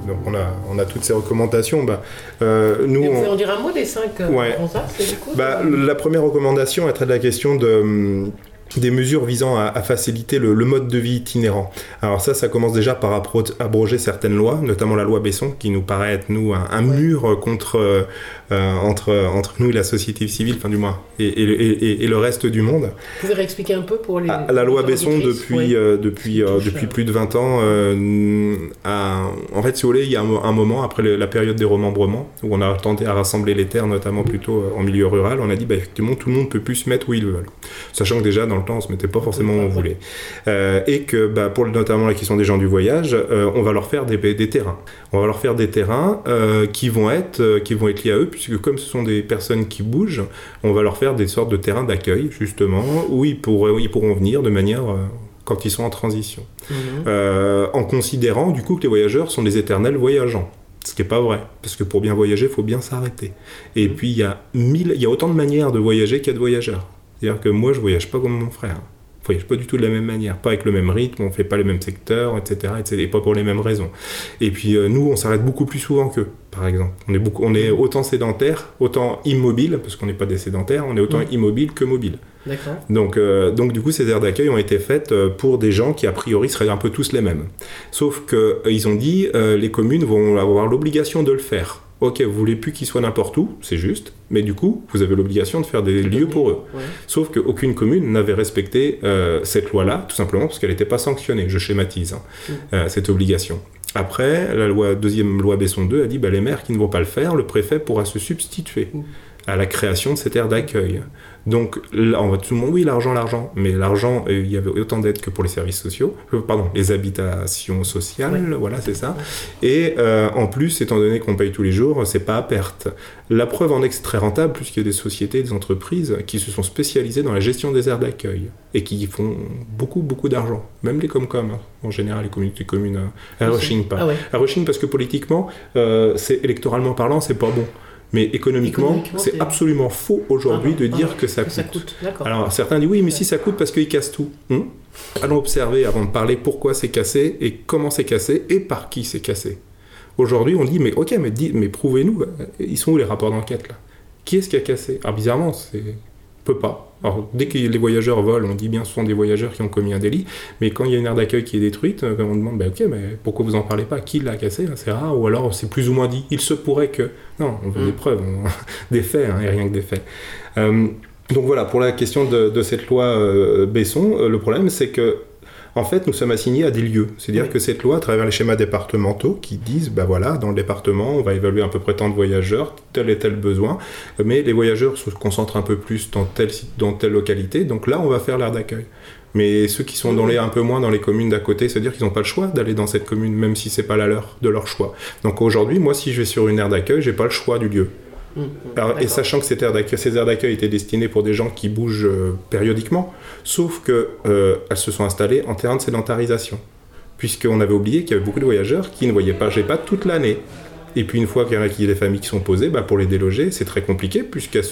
Donc on a toutes ces recommandations. Nous, vous pouvez en dire un mot des 5 c'est du coup, la première recommandation, elle traite de la question des mesures visant à faciliter le mode de vie itinérant. Alors ça commence déjà par abroger certaines lois, notamment la loi Besson, qui nous paraît être, nous, un mur entre nous et la société civile, enfin du moins, et le reste du monde. Vous pouvez réexpliquer un peu pour les... La loi Besson, depuis plus de 20 ans, en fait, si vous voulez, il y a un moment, après la période des remembrements, où on a tenté à rassembler les terres, notamment plutôt en milieu rural, on a dit, effectivement, tout le monde peut plus se mettre où ils veulent. Sachant que déjà, dans le temps, on se mettait pas forcément où on voulait. Et que, pour notamment la question des gens du voyage, on va leur faire des terrains. On va leur faire des terrains qui vont être liés à eux, puisque comme ce sont des personnes qui bougent, on va leur faire des sortes de terrains d'accueil, justement, où ils pourront venir de manière... quand ils sont en transition. En considérant, du coup, que les voyageurs sont des éternels voyageants. Ce qui n'est pas vrai, parce que pour bien voyager, il faut bien s'arrêter. Et puis, il y a autant de manières de voyager qu'il y a de voyageurs. C'est-à-dire que moi, je ne voyage pas comme mon frère. On ne voyage pas du tout de la même manière, pas avec le même rythme, on ne fait pas les mêmes secteurs, etc., et pas pour les mêmes raisons. Et puis, nous, on s'arrête beaucoup plus souvent qu'eux, par exemple. On est autant sédentaire, autant immobile, parce qu'on n'est pas des sédentaires, on est autant immobile que mobile. D'accord. Donc, du coup, ces aires d'accueil ont été faites pour des gens qui, a priori, seraient un peu tous les mêmes. Sauf qu'ils ont dit, les communes vont avoir l'obligation de le faire. Ok, vous voulez plus qu'ils soient n'importe où, c'est juste, mais du coup, vous avez l'obligation de faire des lieux pour eux. Ouais. Sauf qu'aucune commune n'avait respecté cette loi-là, tout simplement parce qu'elle n'était pas sanctionnée, je schématise, cette obligation. Après, deuxième loi Besson 2 a dit, les maires qui ne vont pas le faire, le préfet pourra se substituer à la création de cette aire d'accueil. Donc, là, on va tout le monde, oui, l'argent, mais l'argent, il y avait autant d'aides que pour les services sociaux, les habitations sociales, voilà, c'est ça. Et en plus, étant donné qu'on paye tous les jours, c'est pas à perte. La preuve en est que c'est très rentable, puisqu'il y a des sociétés, des entreprises qui se sont spécialisées dans la gestion des aires d'accueil et qui font beaucoup, beaucoup d'argent. Même les Comcom, en général, les communautés communes, elles rechignent pas. Elles rechignent parce que politiquement, électoralement parlant, c'est pas bon. Mais économiquement c'est absolument faux aujourd'hui de dire que ça coûte. Alors certains disent oui, mais si ça coûte parce qu'ils cassent tout. Allons observer avant de parler pourquoi c'est cassé et comment c'est cassé et par qui c'est cassé. Aujourd'hui, on dit mais ok, mais prouvez-nous, ils sont où les rapports d'enquête là ? Qui est-ce qui a cassé ? Alors bizarrement, on peut pas. Alors, dès que les voyageurs volent, on dit bien ce sont des voyageurs qui ont commis un délit, mais quand il y a une aire d'accueil qui est détruite, on demande ok, mais pourquoi vous en parlez pas ? Qui l'a cassé ? C'est rare, ou alors c'est plus ou moins dit. Il se pourrait que... Non, on veut des preuves, des faits, et rien que des faits. Donc voilà, pour la question de cette loi Besson, le problème c'est que en fait, nous sommes assignés à des lieux. C'est-à-dire que cette loi, à travers les schémas départementaux, qui disent, dans le département, on va évaluer à peu près tant de voyageurs, tel et tel besoin, mais les voyageurs se concentrent un peu plus dans telle localité, donc là, on va faire l'aire d'accueil. Mais ceux qui sont un peu moins dans les communes d'à côté, c'est-à-dire qu'ils n'ont pas le choix d'aller dans cette commune, même si c'est pas de leur choix. Donc aujourd'hui, moi, si je vais sur une aire d'accueil, j'ai pas le choix du lieu. Alors, et sachant que ces aires d'accueil étaient destinées pour des gens qui bougent périodiquement, sauf qu'elles se sont installées en terrain de sédentarisation, puisqu'on avait oublié qu'il y avait beaucoup de voyageurs qui ne voyaient pas GEPAD toute l'année. Et puis une fois qu'il y a des familles qui sont posées, pour les déloger, c'est très compliqué, puisqu'elles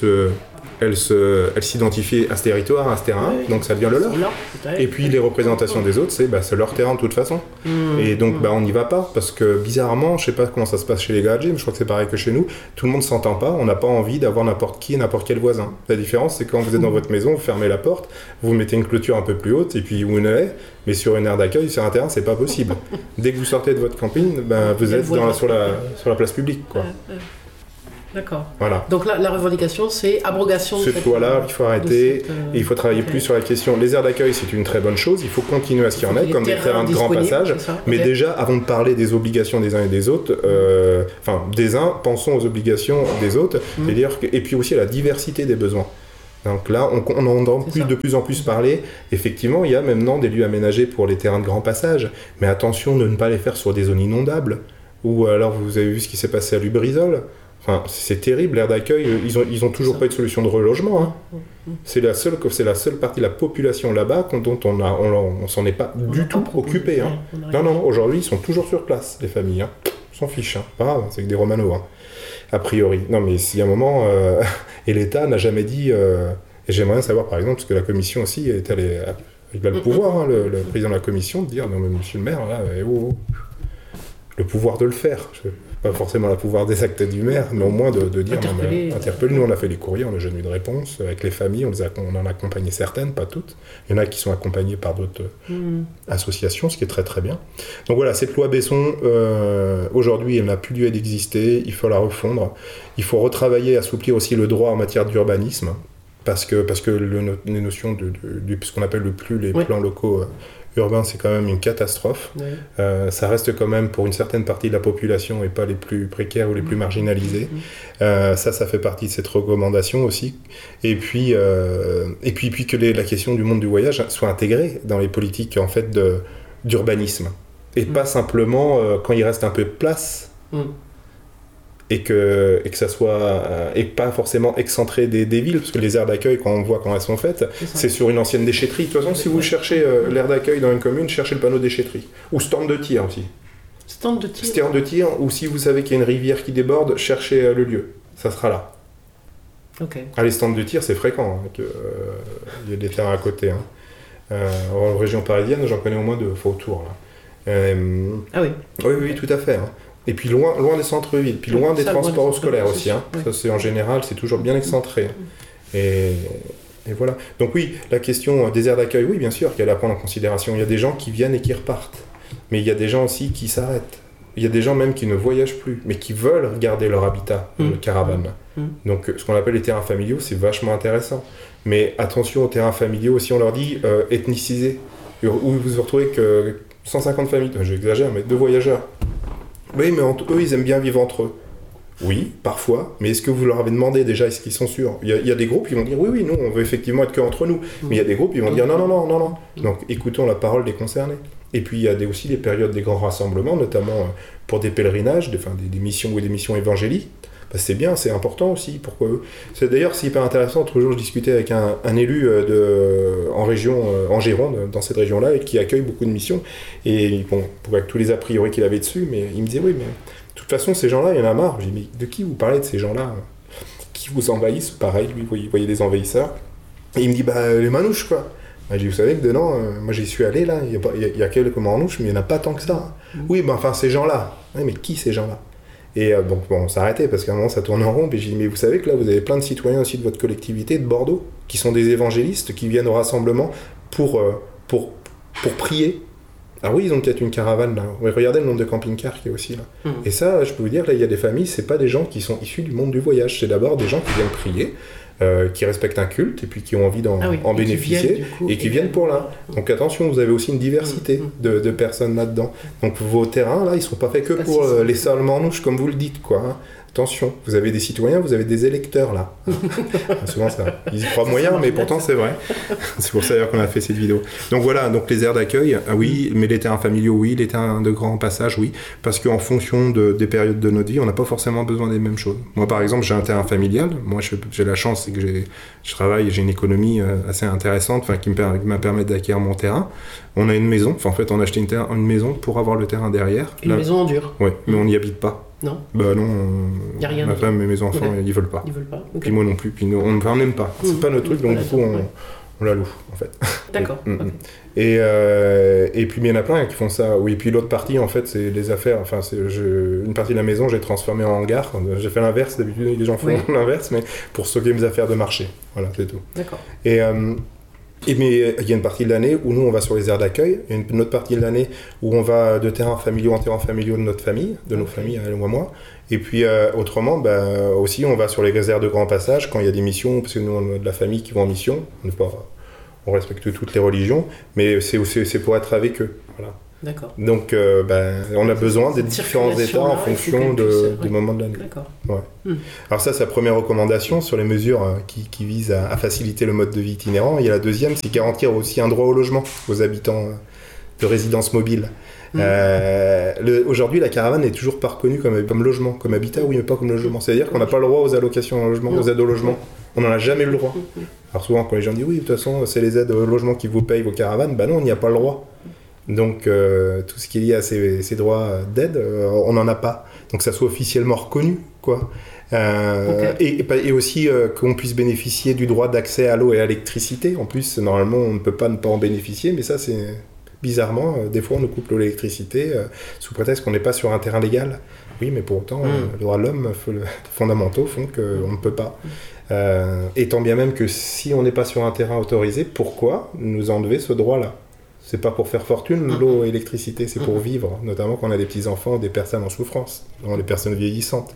s'identifient à ce territoire, à ce terrain, donc ça devient le leur. Et puis les représentations des autres, c'est leur terrain de toute façon. Et donc on n'y va pas, parce que bizarrement, je sais pas comment ça se passe chez les Gadgets, mais je crois que c'est pareil que chez nous, tout le monde s'entend pas, on n'a pas envie d'avoir n'importe qui, n'importe quel voisin. La différence, c'est quand vous êtes dans votre maison, vous fermez la porte, vous mettez une clôture un peu plus haute, et puis une haie, mais sur une aire d'accueil, sur un terrain, c'est pas possible. Dès que vous sortez de votre camping, vous êtes sur la place publique, quoi. D'accord. Voilà. Donc la revendication, c'est abrogation de cette loi-là, il faut arrêter, et il faut travailler plus sur la question. Les aires d'accueil, c'est une très bonne chose, il faut continuer à s'y en être, comme des terrains de grand passage. Mais déjà, avant de parler des obligations des uns et des autres, des uns, pensons aux obligations des autres, c'est-à-dire et puis aussi à la diversité des besoins. Donc là, on en entend de plus en plus parler. Effectivement, il y a maintenant des lieux aménagés pour les terrains de grand passage, mais attention de ne pas les faire sur des zones inondables. Ou alors, vous avez vu ce qui s'est passé à Lubrizol. Enfin, c'est terrible, l'aire d'accueil, ils ont toujours pas eu de solution de relogement. C'est la seule partie de la population là-bas dont on s'en est pas du tout occupé. Non, aujourd'hui, ils sont toujours sur place, les familles. On s'en fiche, pas grave, c'est que des Romano, a priori. Non, mais s'il y a un moment, et l'État n'a jamais dit, et j'aimerais bien savoir, par exemple, parce que la commission aussi est allée, il a le pouvoir, le président de la commission, de dire, non mais monsieur le maire, là, le pouvoir de le faire. Pas forcément le pouvoir des actes du maire, mais au moins de dire interpeller. Nous, on a fait les courriers, on n'a jamais eu de réponse. Avec les familles, on en a accompagné certaines, pas toutes. Il y en a qui sont accompagnées par d'autres associations, ce qui est très très bien. Donc voilà, cette loi Besson, aujourd'hui, elle n'a plus lieu d'exister. Il faut la refondre. Il faut retravailler, assouplir aussi le droit en matière d'urbanisme, parce que les notions de ce qu'on appelle les plans locaux urbains, c'est quand même une catastrophe. Oui. Ça reste quand même pour une certaine partie de la population et pas les plus précaires ou les plus marginalisés. Ça fait partie de cette recommandation aussi. Et puis que la question du monde du voyage soit intégrée dans les politiques en fait d'urbanisme. Et pas simplement quand il reste un peu de place. Et que ça soit et pas forcément excentré des villes, parce que les aires d'accueil, quand on voit quand elles sont faites, c'est sur une ancienne déchetterie. De toute façon, si vous cherchez l'aire d'accueil dans une commune, cherchez le panneau déchetterie. Ou stand de tir aussi. Stand de tir. Stand de tir, ou si vous savez qu'il y a une rivière qui déborde, cherchez le lieu. Ça sera là. Ok. Les stands de tir, c'est fréquent. Il y a des terrains à côté. En région parisienne, j'en connais au moins 2 fois autour. Là. Ah oui. Oui, tout à fait. Et puis loin des centres-villes, puis loin des transports scolaires aussi. Ça, c'est en général, c'est toujours bien excentré. Et voilà. Donc oui, la question des aires d'accueil, oui, bien sûr, qu'elle à prendre en considération. Il y a des gens qui viennent et qui repartent. Mais il y a des gens aussi qui s'arrêtent. Il y a des gens même qui ne voyagent plus, mais qui veulent garder leur habitat, le caravane. Donc ce qu'on appelle les terrains familiaux, c'est vachement intéressant. Mais attention aux terrains familiaux, si on leur dit ethnicisés, où vous vous retrouvez que 150 familles, j'exagère, mais 2 voyageurs. Oui, mais eux, ils aiment bien vivre entre eux. Oui, parfois, mais est-ce que vous leur avez demandé déjà, est-ce qu'ils sont sûrs ? Il y a des groupes qui vont dire oui, nous, on veut effectivement être qu'entre nous. Mais il y a des groupes qui vont dire non. Donc, écoutons la parole des concernés. Et puis, il y a aussi les périodes des grands rassemblements, notamment pour des pèlerinages, des missions ou des missions évangéliques. C'est bien, c'est important aussi. Pourquoi eux ? D'ailleurs, c'est hyper intéressant. L'autre jour, je discutais avec un élu en région, en Gironde, dans cette région-là, et qui accueille beaucoup de missions. Et bon, avec tous les a priori qu'il avait dessus, mais il me disait oui, mais de toute façon, ces gens-là, il y en a marre. Je dis mais de qui vous parlez de ces gens-là qui vous envahissent ? Pareil, lui, vous voyez des envahisseurs. Et il me dit les manouches, quoi. Je dis, vous savez que dedans, moi j'y suis allé là, il y a quelques manouches, mais il n'y en a pas tant que ça. Oui, enfin ces gens-là. Oui, mais qui ces gens-là ? Et donc on s'est arrêté parce qu'à un moment ça tourne en rond. Et j'ai dit mais vous savez que là vous avez plein de citoyens aussi de votre collectivité de Bordeaux qui sont des évangélistes qui viennent au rassemblement pour prier. Ah oui, ils ont peut-être une caravane là. Regardez le nombre de camping-cars qu'il y a aussi là. Et ça, je peux vous dire, là il y a des familles, c'est pas des gens qui sont issus du monde du voyage, c'est d'abord des gens qui viennent prier. Qui respectent un culte et puis qui ont envie en bénéficier et qui viennent pour là. Donc attention, vous avez aussi une diversité de personnes là-dedans. Donc vos terrains, là, ils ne sont pas faits que pour les seuls manouches, comme vous le dites, quoi. Attention, vous avez des citoyens, vous avez des électeurs, là. Souvent, ça, ils y croient moyen, mais pourtant, c'est vrai. C'est pour ça, d'ailleurs, qu'on a fait cette vidéo. Donc voilà, donc les aires d'accueil, oui, mais les terrains familiaux, oui, les terrains de grand passage, oui, parce qu'en fonction des périodes de notre vie, on n'a pas forcément besoin des mêmes choses. Moi, par exemple, j'ai un terrain familial. Moi, j'ai la chance, c'est que je travaille, j'ai une économie assez intéressante, qui me permet d'acquérir mon terrain. On a une maison, en fait, on a acheté une maison pour avoir le terrain derrière. Une maison en dur. Oui, mais on n'y habite pas. Non. Bah non, y a rien ma femme et mes enfants, ils veulent pas. Ils veulent pas. Okay. Puis moi non plus. Puis on n'aime pas. C'est pas notre truc, donc du coup on la loue en fait. D'accord. Et puis il y en a plein qui font ça. Oui. Et puis l'autre partie en fait c'est les affaires. Une partie de la maison j'ai transformé en hangar. J'ai fait l'inverse. D'habitude les gens font l'inverse, mais pour stocker mes affaires de marché. Voilà, c'est tout. D'accord. Mais il y a une partie de l'année où nous on va sur les aires d'accueil, il y a une autre partie de l'année où on va de terrains familiaux en terrains familiaux de notre famille, de nos familles, elle ou moi. Et puis autrement, aussi on va sur les aires de grand passage quand il y a des missions, parce que nous on a de la famille qui vont en mission, on respecte toutes les religions, mais c'est pour être avec eux. Voilà. D'accord. Donc on a besoin des différents états en fonction du moment de l'année. D'accord. Ouais. Alors ça, c'est la première recommandation sur les mesures qui visent à faciliter le mode de vie itinérant. Et la deuxième, c'est garantir aussi un droit au logement aux habitants de résidences mobiles. Aujourd'hui, la caravane n'est toujours pas reconnue comme logement, comme habitat, oui, mais pas comme logement. C'est-à-dire qu'on n'a pas le droit aux allocations en logement, aux aides au logement. On n'en a jamais le droit. Alors souvent, quand les gens disent oui, de toute façon, c'est les aides au logement qui vous payent vos caravanes, non, on n'y a pas le droit. Donc tout ce qui est lié à ces droits d'aide, on n'en a pas. Donc que ça soit officiellement reconnu, quoi. Et aussi qu'on puisse bénéficier du droit d'accès à l'eau et à l'électricité. En plus, normalement, on ne peut pas ne pas en bénéficier, mais ça, c'est bizarrement, des fois on nous coupe l'électricité sous prétexte qu'on n'est pas sur un terrain légal. Oui, mais pour autant, les droits de l'homme fondamentaux font qu'on ne peut pas. Et tant bien même que si on n'est pas sur un terrain autorisé, pourquoi nous enlever ce droit-là ? C'est pas pour faire fortune, l'eau et l'électricité, c'est pour vivre, notamment quand on a des petits-enfants, des personnes en souffrance, des personnes vieillissantes.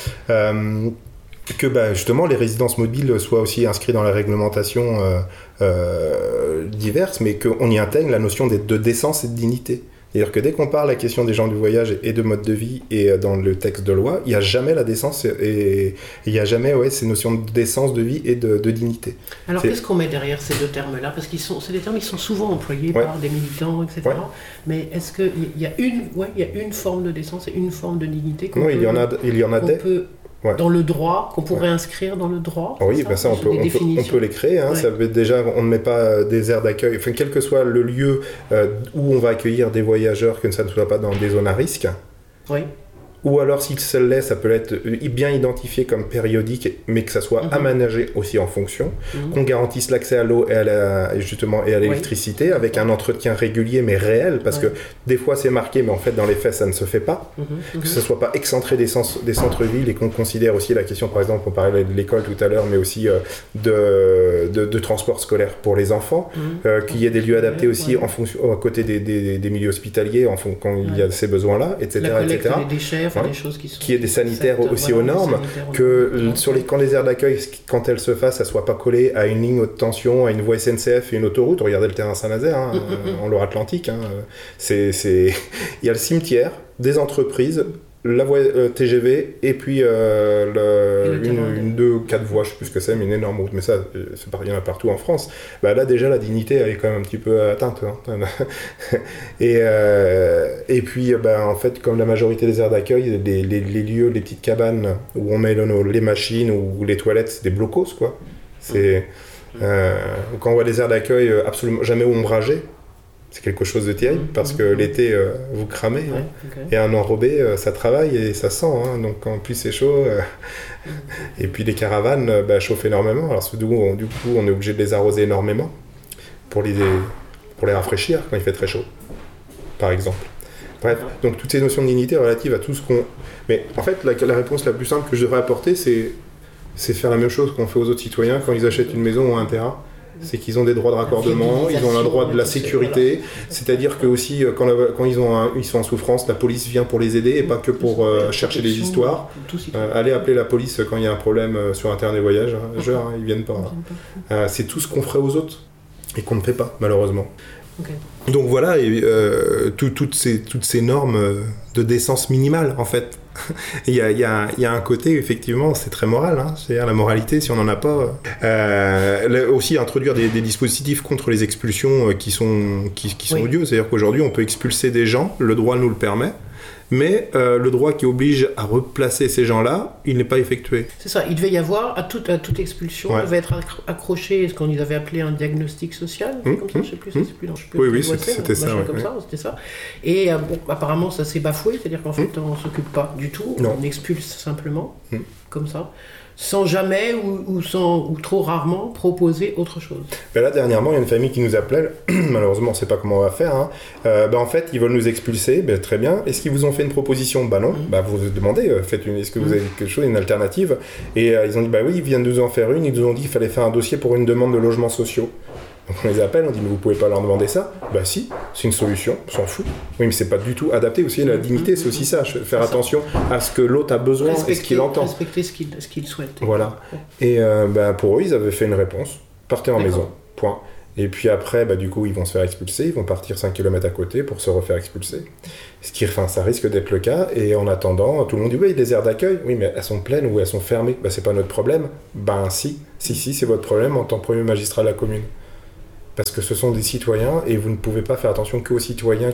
Que justement les résidences mobiles soient aussi inscrites dans la réglementation diverse, mais qu'on y intègre la notion de décence et de dignité. C'est-à-dire que dès qu'on parle de la question des gens du voyage et de mode de vie, et dans le texte de loi, il n'y a jamais la décence et il n'y a jamais ces notions de décence, de vie et de dignité. Alors qu'est-ce qu'on met derrière ces deux termes-là ? Parce que c'est des termes qui sont souvent employés par des militants, etc. Ouais. Mais est-ce qu'il y a une forme de décence et une forme de dignité qu'on il y en a des. Dans le droit, qu'on pourrait inscrire dans le droit. Oui, ça on peut les créer. Ça veut déjà, on ne met pas des aires d'accueil, quel que soit le lieu où on va accueillir des voyageurs, que ça ne soit pas dans des zones à risque. Oui. Ou alors, s'il se l'est, ça peut être bien identifié comme périodique, mais que ça soit aménagé aussi en fonction, qu'on garantisse l'accès à l'eau et à l'électricité avec un entretien régulier mais réel, parce que des fois c'est marqué, mais en fait dans les faits ça ne se fait pas, que ce ne soit pas excentré des centres-villes et qu'on considère aussi la question, par exemple, on parlait de l'école tout à l'heure, mais aussi de transport scolaire pour les enfants, qu'il y ait des lieux adaptés aussi en fonction, à côté des milieux hospitaliers quand il y a ces besoins-là, etc. La collecte des déchets, des choses qui est des sanitaires aussi aux normes, quand les aires d'accueil, quand elles se fassent, ça ne soit pas collé à une ligne haute tension, à une voie SNCF et une autoroute. Regardez le terrain Saint-Nazaire, en Loire-Atlantique. Il y a le cimetière, des entreprises, la voie TGV et puis une 2 ou 4 voies, je ne sais plus ce que c'est, mais une énorme route. Mais ça, il y en a partout en France. Là, déjà, la dignité, elle est quand même un petit peu atteinte. Et puis, en fait, comme la majorité des aires d'accueil, les lieux, les petites cabanes où on met les machines ou les toilettes, c'est des blocos, quoi. Quand on voit des aires d'accueil absolument jamais ombragées, c'est quelque chose de terrible parce que l'été vous cramez et un enrobé ça travaille et ça sent, donc en plus c'est chaud et puis les caravanes chauffent énormément, alors du coup on est obligé de les arroser énormément pour les rafraîchir quand il fait très chaud par exemple. Bref, donc toutes ces notions de dignité relatives à tout ce qu'on... Mais en fait la réponse la plus simple que je devrais apporter c'est faire la même chose qu'on fait aux autres citoyens quand ils achètent une maison ou un terrain. C'est qu'ils ont des droits de raccordement, ils ont un droit de la sécurité, c'est-à-dire que aussi quand ils sont en souffrance, la police vient pour les aider et pas que pour chercher des histoires. Allez appeler la police quand il y a un problème sur un terrain des voyageurs, ils viennent pas. C'est tout ce qu'on ferait aux autres et qu'on ne fait pas malheureusement. Okay. Donc voilà, toutes ces normes de décence minimale en fait. Il y a un côté, effectivement, c'est très moral, c'est-à-dire la moralité, si on n'en a pas. Aussi introduire des dispositifs contre les expulsions qui sont odieux, c'est-à-dire qu'aujourd'hui on peut expulser des gens, le droit nous le permet, mais le droit qui oblige à replacer ces gens-là, il n'est pas effectué. C'est ça, il devait y avoir, à toute expulsion, il devait être accroché ce qu'on avait appelé un diagnostic social, comme ça, je sais plus, c'était ça. C'était ça. Et apparemment ça s'est bafoué, c'est-à-dire qu'en fait on s'occupe pas du tout, on expulse simplement, comme ça, sans jamais ou trop rarement proposer autre chose. Là, dernièrement, il y a une famille qui nous appelait, malheureusement, on ne sait pas comment on va faire. En fait, ils veulent nous expulser, très bien. Est-ce qu'ils vous ont fait une proposition ? Non. Vous vous demandez, est-ce que vous avez quelque chose, une alternative ? Et ils ont dit, oui, ils viennent de nous en faire une. Ils nous ont dit qu'il fallait faire un dossier pour une demande de logements sociaux. Donc on les appelle, on dit mais vous pouvez pas leur demander ça ? Si, c'est une solution, on s'en fout. Oui, mais c'est pas du tout adapté aussi, la dignité, c'est aussi ça, faire attention à ce que l'autre a besoin et ce qu'il entend. Respecter ce qu'il souhaite. Voilà. Et pour eux, ils avaient fait une réponse, partez en maison, point. Et puis après, du coup, ils vont se faire expulser, ils vont partir 5 km à côté pour se refaire expulser. Ça risque d'être le cas, et en attendant, tout le monde dit oui, des aires d'accueil, oui, mais elles sont pleines ou elles sont fermées, c'est pas notre problème. Si, c'est votre problème en tant que premier magistrat de la commune. Parce que ce sont des citoyens et vous ne pouvez pas faire attention qu'aux citoyens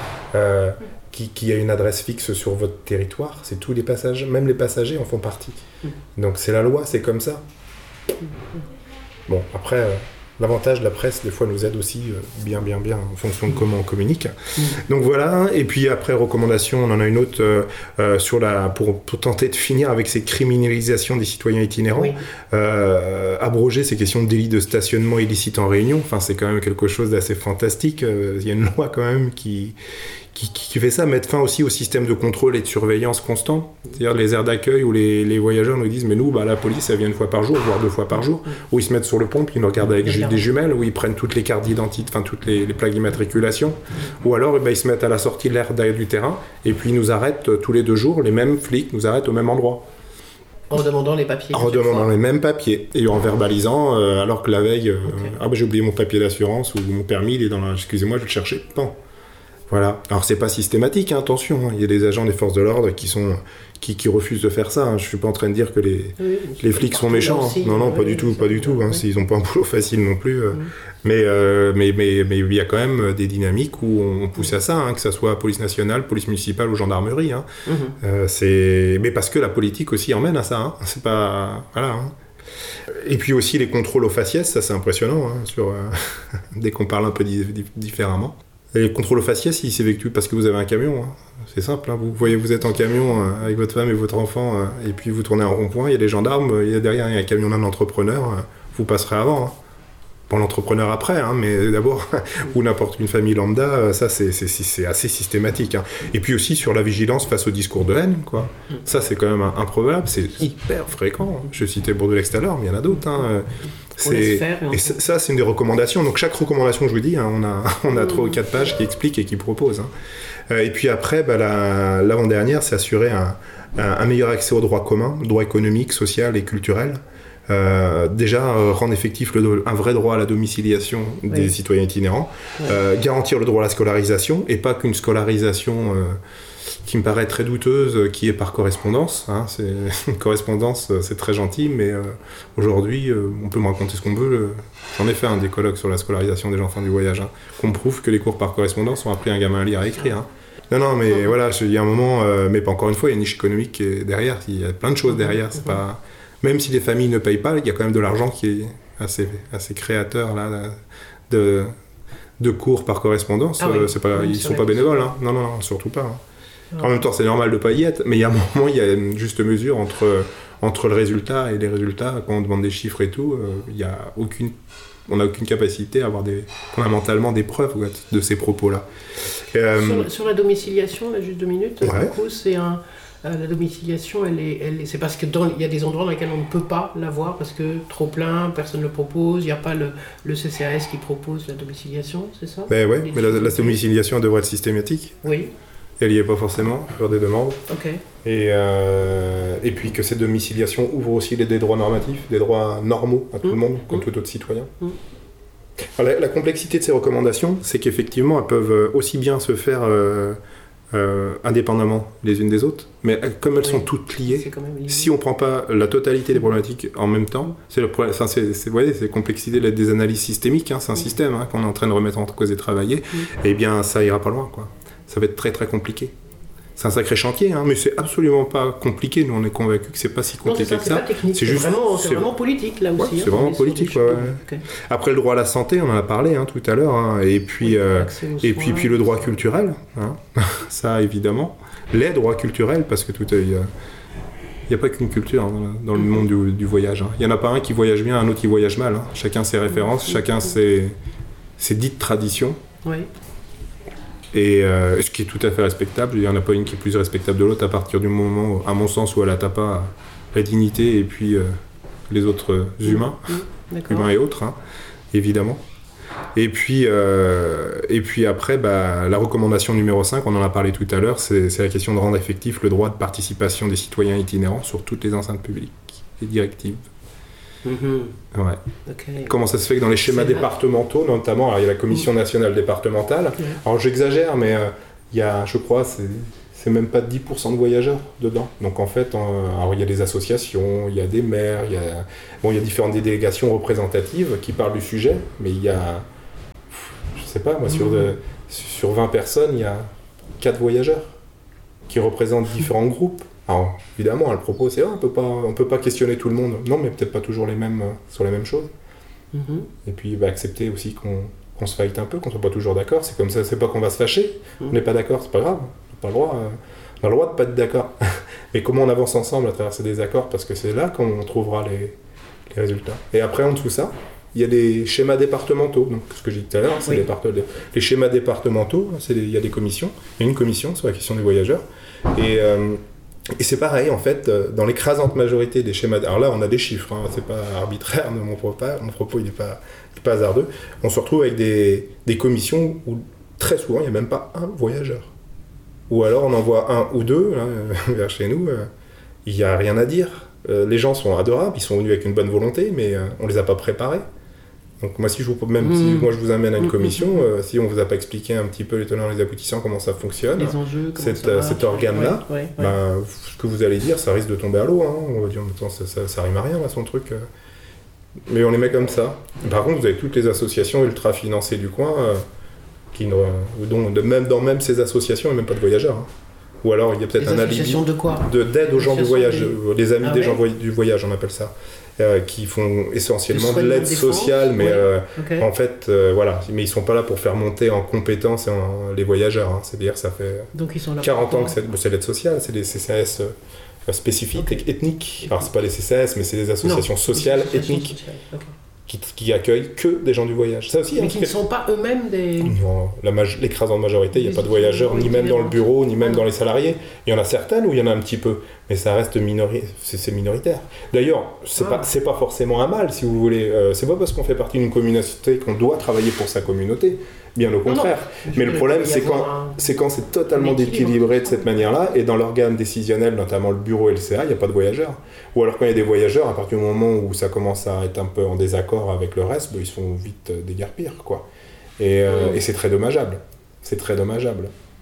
qui a une adresse fixe sur votre territoire. C'est tous les passagers, même les passagers en font partie. Donc c'est la loi, c'est comme ça. Bon, après, L'avantage de la presse, des fois, nous aide aussi bien, en fonction de comment on communique. Donc voilà, et puis après, recommandation, on en a une autre pour tenter de finir avec ces criminalisations des citoyens itinérants. Oui. Abroger ces questions de délit de stationnement illicite en réunion, enfin, c'est quand même quelque chose d'assez fantastique. Il y a une loi quand même qui fait ça, mettre fin aussi au système de contrôle et de surveillance constant. C'est-à-dire les aires d'accueil où les voyageurs nous disent « mais nous, la police, elle vient 1 fois par jour, voire 2 fois par jour », où ils se mettent sur le pont, puis ils nous regardent avec des jumelles, où ils prennent toutes les cartes d'identité, enfin toutes les plaques d'immatriculation, ou alors ils se mettent à la sortie de l'aire du terrain, et puis ils nous arrêtent tous les 2 jours, les mêmes flics nous arrêtent au même endroit. En redemandant les papiers. En redemandant les mêmes papiers, et en verbalisant, alors que la veille, j'ai oublié mon papier d'assurance, ou mon permis, il est excusez-moi, je le cherchais, non. Voilà. Alors c'est pas systématique, attention. Il y a des agents des forces de l'ordre qui refusent de faire ça. Je suis pas en train de dire que les flics sont méchants. Non, pas du tout. S'ils ont pas un boulot facile non plus. Mais il y a quand même des dynamiques où on pousse à ça, que ça soit police nationale, police municipale ou gendarmerie. Mais parce que la politique aussi emmène à ça. C'est pas voilà. Et puis aussi les contrôles aux faciès, ça c'est impressionnant. Dès qu'on parle un peu différemment. Et les contrôles aux faciès, ils s'effectuent parce que vous avez un camion. C'est simple. Vous êtes en camion avec votre femme et votre enfant, et puis vous tournez en rond-point, il y a les gendarmes, derrière il y a un camion d'un entrepreneur, vous passerez avant. Bon, l'entrepreneur après, mais d'abord, ou n'importe une famille lambda, ça c'est assez systématique. Et puis aussi sur la vigilance face au discours de haine, quoi. Ça c'est quand même improbable, c'est hyper fréquent. Je citais Bourdelais tout à l'heure, mais il y en a d'autres. Et ça, c'est une des recommandations. Donc chaque recommandation, je vous dis, on a 3 ou 4 pages qui expliquent et qui proposent. Et puis après, l'avant-dernière, c'est assurer un meilleur accès aux droits communs, droits économiques, sociaux et culturels. Rendre effectif un vrai droit à la domiciliation des citoyens itinérants, garantir le droit à la scolarisation, et pas qu'une scolarisation qui me paraît très douteuse, qui est par correspondance. Correspondance, c'est très gentil, mais aujourd'hui, on peut me raconter ce qu'on veut. J'en ai fait des colloques sur la scolarisation des enfants du voyage, qu'on prouve que les cours par correspondance ont appris un gamin à lire et à écrire. Non, mais voilà, il y a un moment, mais encore une fois, il y a une niche économique qui est derrière, il y a plein de choses derrière, c'est pas... Même si les familles ne payent pas, il y a quand même de l'argent qui est assez créateur de cours par correspondance. Ils ne sont pas bénévoles. Non, surtout pas. En même temps, c'est normal de ne pas y être, mais il y a un moment, il y a une juste mesure entre le résultat et les résultats. Quand on demande des chiffres et tout, on n'a aucune capacité à avoir fondamentalement des preuves de ces propos-là. Sur la domiciliation, là, juste 2 minutes, du coup, c'est la domiciliation, c'est parce qu'il y a des endroits dans lesquels on ne peut pas l'avoir parce que trop plein, personne ne le propose, il n'y a pas le CCAS qui propose la domiciliation, c'est ça ? Mais la domiciliation devrait être systématique. Oui. Elle n'y est pas forcément, sur des demandes. Ok. Et puis que cette domiciliation ouvre aussi des droits normatifs, des droits normaux à tout le monde, comme tout autre citoyen. Alors, la complexité de ces recommandations, c'est qu'effectivement, elles peuvent aussi bien se faire indépendamment les unes des autres, mais comme elles sont toutes liées, si on ne prend pas la totalité des problématiques en même temps, c'est complexité des analyses systémiques, c'est un système qu'on est en train de remettre en cause et travailler, et bien ça ira pas loin, quoi. Ça va être très très compliqué. C'est un sacré chantier, mais c'est absolument pas compliqué. Nous, on est convaincus que c'est pas si compliqué que ça. Pas technique, c'est vraiment politique, là aussi. C'est vraiment politique, Okay. Après, le droit à la santé, on en a parlé tout à l'heure, et puis le droit culturel, ça évidemment. Les droits culturels, parce que il n'y a pas qu'une culture dans le monde du voyage. Il n'y en a pas un qui voyage bien, un autre qui voyage mal. Chacun ses références, chacun ses dites traditions. Oui. Et ce qui est tout à fait respectable, il n'y en a pas une qui est plus respectable de l'autre à partir du moment, à mon sens, où elle n'atteint pas la dignité et puis les autres humains, humains et autres, évidemment. Et puis après, la recommandation numéro 5, on en a parlé tout à l'heure, c'est la question de rendre effectif le droit de participation des citoyens itinérants sur toutes les enceintes publiques et directives. Okay. Comment ça se fait que dans les schémas départementaux, notamment, alors il y a la commission nationale départementale, alors j'exagère, mais il y a, je crois, c'est même pas 10% de voyageurs dedans. Donc en fait, alors il y a des associations, il y a des maires, il y a différentes délégations représentatives qui parlent du sujet, mais il y a, je sais pas, moi, sur 20 personnes, il y a 4 voyageurs qui représentent différents groupes. Alors, évidemment, le propos, c'est on peut pas questionner tout le monde. Non, mais peut-être pas toujours les mêmes sur les mêmes choses. Et puis accepter aussi qu'on se fight un peu, qu'on soit pas toujours d'accord. C'est comme ça, c'est pas qu'on va se fâcher. On n'est pas d'accord, c'est pas grave. On n'a pas le droit. On a le droit de pas être d'accord. Mais comment on avance ensemble à travers ces désaccords, parce que c'est là qu'on trouvera les résultats. Et après, en dessous ça, il y a des schémas départementaux. Donc, ce que j'ai dit tout à l'heure, c'est les schémas départementaux. Il y a des commissions. Il y a une commission sur la question des voyageurs. Et c'est pareil, en fait, dans l'écrasante majorité des schémas... Alors là, on a des chiffres, c'est pas arbitraire, mon propos il n'est pas hasardeux. On se retrouve avec des commissions où, très souvent, il n'y a même pas un voyageur. Ou alors, on envoie un ou deux vers chez nous, il n'y a rien à dire. Les gens sont adorables, ils sont venus avec une bonne volonté, mais on ne les a pas préparés. Donc moi, si moi je vous amène à une commission, si on ne vous a pas expliqué un petit peu les tenants et les aboutissants, comment ça fonctionne, les enjeux, cet organe-là, ce que vous allez dire, ça risque de tomber à l'eau. On va dire, ça rime à rien, là, son truc. Mais on les met comme ça. Par contre, vous avez toutes les associations ultra-financées du coin, même dans ces associations, il n'y a même pas de voyageurs. Ou alors il y a peut-être un alibi d'aide aux gens du voyage, les amis des gens du voyage, on appelle ça, qui font essentiellement de l'aide sociale, mais en fait, mais ils sont pas là pour faire monter en compétence les voyageurs. C'est-à-dire ça fait donc ils sont là 40 ans que c'est l'aide sociale, c'est des CCAS spécifiques, ethniques. Alors c'est pas des CCAS, mais c'est des associations sociales, ethniques. Qui accueillent que des gens du voyage. Ça aussi, mais qui ne sont pas eux-mêmes des... Non, l'écrasante majorité, il n'y a pas de voyageurs, ni même dans le bureau, ni même dans les salariés. Il y en a certaines où il y en a un petit peu, mais ça reste c'est minoritaire. D'ailleurs, c'est pas forcément un mal, si vous voulez. C'est pas parce qu'on fait partie d'une communauté qu'on doit travailler pour sa communauté. Bien au contraire. Mais le problème, c'est quand c'est totalement déséquilibré de cette manière-là, et dans l'organe décisionnel, notamment le bureau et le CA, il n'y a pas de voyageurs. Ou alors quand il y a des voyageurs, à partir du moment où ça commence à être un peu en désaccord avec le reste, ils se font vite déguerpir, quoi. Et c'est très dommageable. C'est très dommageable.